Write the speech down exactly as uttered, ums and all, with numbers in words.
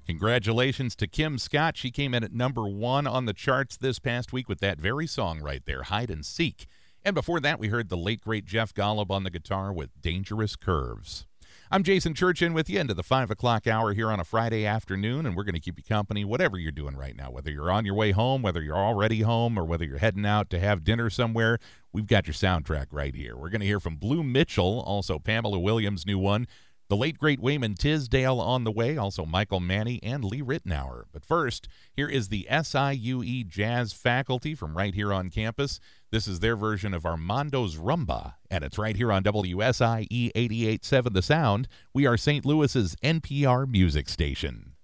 Congratulations to Kim Scott. She came in at number one on the charts this past week with that very song right there, Hide and Seek. And before that, we heard the late, great Jeff Golub on the guitar with Dangerous Curves. I'm Jason Church in with you into the five o'clock hour here on a Friday afternoon, and we're going to keep you company whatever you're doing right now, whether you're on your way home, whether you're already home, or whether you're heading out to have dinner somewhere. We've got your soundtrack right here. We're going to hear from Blue Mitchell, also Pamela Williams' new one, the late, great Wayman Tisdale on the way, also Michael Manny and Lee Ritenour. But first, here is the S I U E Jazz Faculty from right here on campus. This is their version of Armando's Rumba, and it's right here on W S I E eighty-eight point seven The Sound. We are Saint Louis's N P R music station.